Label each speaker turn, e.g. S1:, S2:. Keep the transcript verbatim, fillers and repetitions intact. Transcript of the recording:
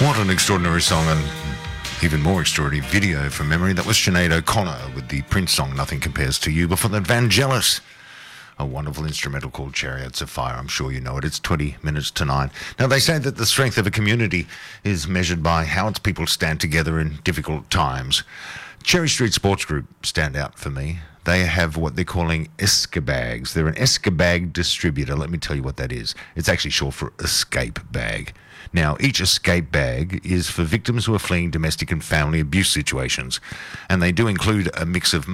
S1: What an extraordinary song, and even more extraordinary video from memory. That was Sinead O'Connor with the Prince song Nothing Compares to You. Before that, Vangelis, a wonderful instrumental called Chariots of Fire. I'm sure you know it. It's twenty minutes to nine. Now, they say that the strength of a community is measured by how its people stand together in difficult times. Cherry Street Sports Group stand out for me. They have what they're calling Escabags. They're an Escabag distributor. Let me tell you what that is. It's actually short for escape bag. Now, each escape bag is for victims who are fleeing domestic and family abuse situations, and they do include a mix of